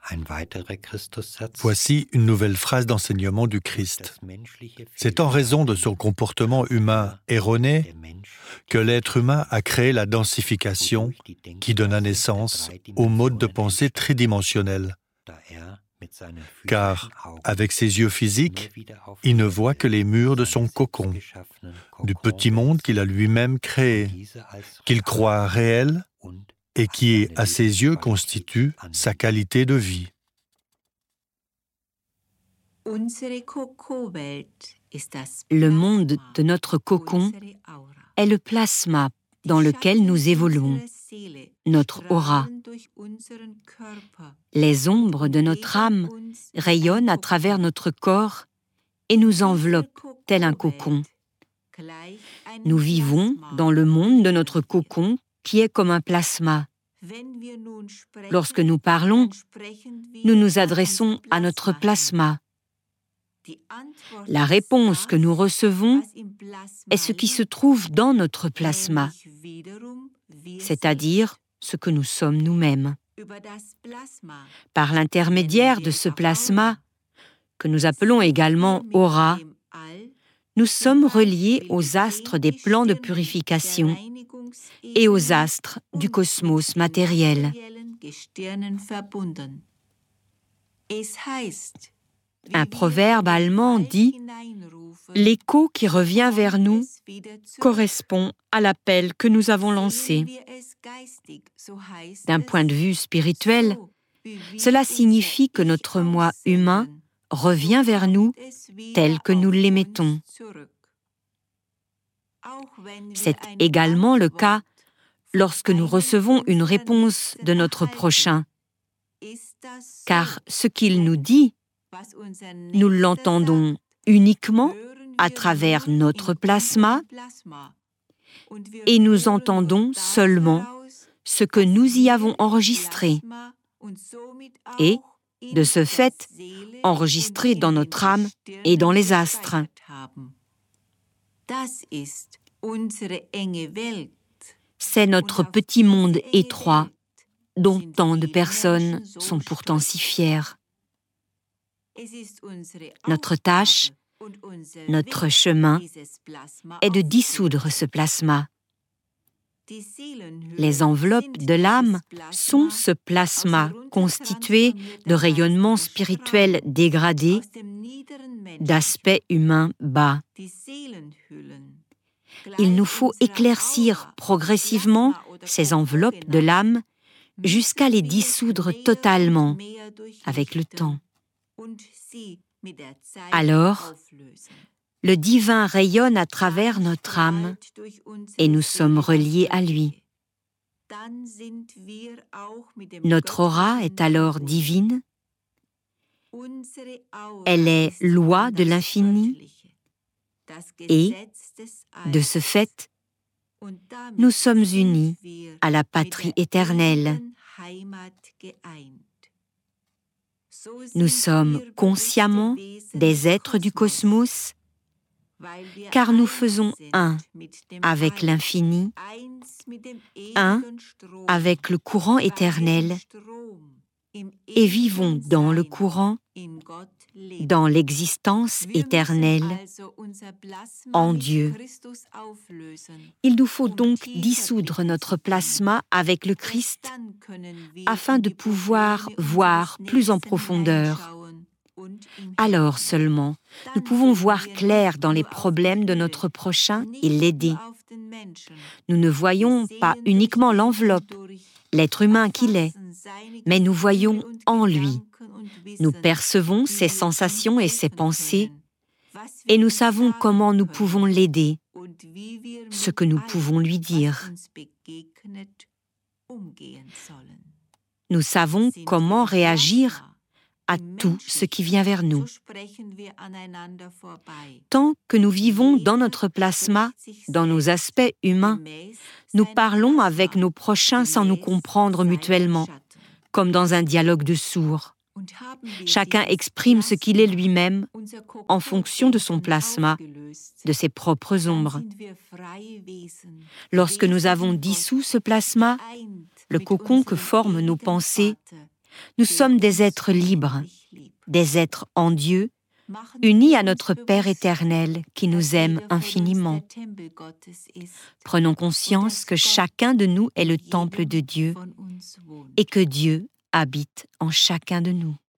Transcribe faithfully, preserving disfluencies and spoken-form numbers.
Voici une nouvelle phrase d'enseignement du Christ. C'est en raison de son comportement humain erroné que l'être humain a créé la densification qui donna naissance au mode de pensée tridimensionnel. Car, avec ses yeux physiques, il ne voit que les murs de son cocon, du petit monde qu'il a lui-même créé, qu'il croit réel et qui, à ses yeux, constitue sa qualité de vie. Le monde de notre cocon est le plasma dans lequel nous évoluons, notre aura. Les ombres de notre âme rayonnent à travers notre corps et nous enveloppent tel un cocon. Nous vivons dans le monde de notre cocon qui est comme un plasma. Lorsque nous parlons, nous nous adressons à notre plasma. La réponse que nous recevons est ce qui se trouve dans notre plasma, c'est-à-dire ce que nous sommes nous-mêmes. Par l'intermédiaire de ce plasma, que nous appelons également aura, nous sommes reliés aux astres des plans de purification et aux astres du cosmos matériel. Un proverbe allemand dit « L'écho qui revient vers nous correspond à l'appel que nous avons lancé ». D'un point de vue spirituel, cela signifie que notre moi humain revient vers nous tel que nous l'émettons. C'est également le cas lorsque nous recevons une réponse de notre prochain, car ce qu'il nous dit, nous l'entendons uniquement à travers notre plasma et nous entendons seulement ce que nous y avons enregistré et, de ce fait, enregistré dans notre âme et dans les astres. C'est notre petit monde étroit dont tant de personnes sont pourtant si fières. Notre tâche, notre chemin est de dissoudre ce plasma. Les enveloppes de l'âme sont ce plasma constitué de rayonnements spirituels dégradés, d'aspects humains bas. Il nous faut éclaircir progressivement ces enveloppes de l'âme jusqu'à les dissoudre totalement avec le temps. Alors, le divin rayonne à travers notre âme et nous sommes reliés à lui. Notre aura est alors divine. Elle est loi de l'infini et, de ce fait, nous sommes unis à la patrie éternelle. Nous sommes consciemment des êtres du cosmos, car nous faisons un avec l'infini, un avec le courant éternel, et vivons dans le courant, dans l'existence éternelle, en Dieu. Il nous faut donc dissoudre notre plasma avec le Christ afin de pouvoir voir plus en profondeur. Alors seulement, nous pouvons voir clair dans les problèmes de notre prochain et l'aider. Nous ne voyons pas uniquement l'enveloppe, l'être humain qu'il est, mais nous voyons en lui. Nous percevons ses sensations et ses pensées, et nous savons comment nous pouvons l'aider, ce que nous pouvons lui dire. Nous savons comment réagir à tout ce qui vient vers nous. Tant que nous vivons dans notre plasma, dans nos aspects humains, nous parlons avec nos prochains sans nous comprendre mutuellement, comme dans un dialogue de sourds. Chacun exprime ce qu'il est lui-même en fonction de son plasma, de ses propres ombres. Lorsque nous avons dissous ce plasma, le cocon que forment nos pensées, Nous sommes des êtres libres, des êtres en Dieu, unis à notre Père éternel qui nous aime infiniment. Prenons conscience que chacun de nous est le temple de Dieu et que Dieu habite en chacun de nous.